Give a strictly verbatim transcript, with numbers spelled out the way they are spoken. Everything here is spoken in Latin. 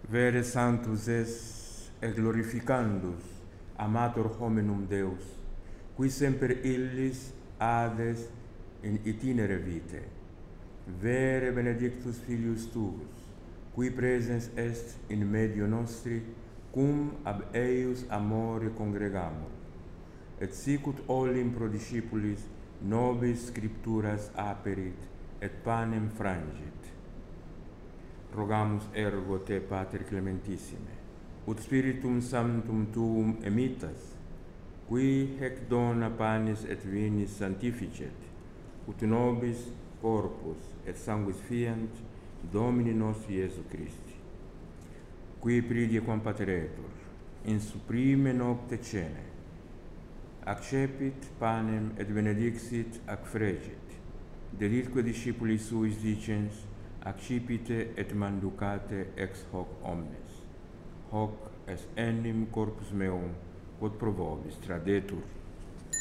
Vere sanctus es, et glorificandus, amator hominum Deus, qui semper illis ades in itinere vitae. Vere benedictus filius tuus, qui presens est in medio nostri, cum ab eius amore congregamur, et sicut olim pro discipulis nobis scripturas aperit, et panem frangit. Rogamus ergo te, Pater Clementissime, ut Spiritum Sanctum tuum emitas, qui hec dona panis et vinis sanctificet, ut nobis corpus et sanguis fiant Domini nostri Iesu Christi, qui pridie quam pateretur, in supreme nocte cene, accepit panem et benedixit ac fregit, delitque discipuli suis dicens, accipite et manducate ex hoc omnes. Hoc est enim corpus meum, quod pro vobis tradetur.